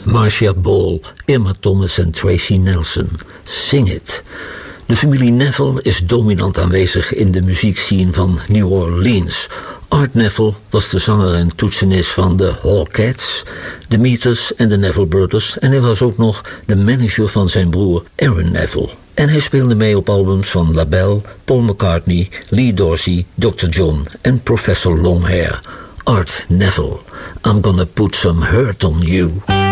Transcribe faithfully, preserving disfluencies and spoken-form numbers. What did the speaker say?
Marcia Ball, Irma Thomas en Tracy Nelson. Sing It. De familie Neville is dominant aanwezig in de muziekscene van New Orleans. Art Neville was de zanger en toetsenist van de Hall Cats, de Meters en de Neville Brothers en hij was ook nog de manager van zijn broer Aaron Neville. En hij speelde mee op albums van LaBelle, Paul McCartney, Lee Dorsey, doctor John en Professor Longhair. Art Neville, I'm Gonna Put Some Hurt on You.